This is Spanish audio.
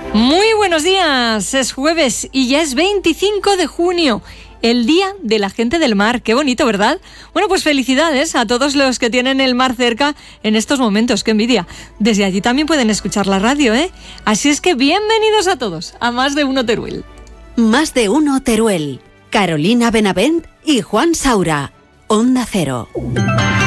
Muy buenos días, es jueves y ya es 25 de junio, el Día de la Gente del Mar. Qué bonito, ¿verdad? Bueno, pues felicidades a todos los que tienen el mar cerca en estos momentos, qué envidia. Desde allí también pueden escuchar la radio, ¿eh? Así es que bienvenidos a todos, a Más de Uno Teruel. Más de Uno Teruel, Carolina Benavent y Juan Saura, Onda Cero.